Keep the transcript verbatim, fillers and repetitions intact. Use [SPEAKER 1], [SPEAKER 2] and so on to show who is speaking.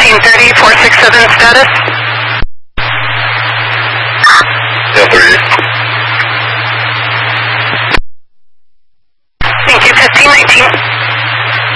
[SPEAKER 1] thirteen thirty, four six seven status.
[SPEAKER 2] Yeah, thirty.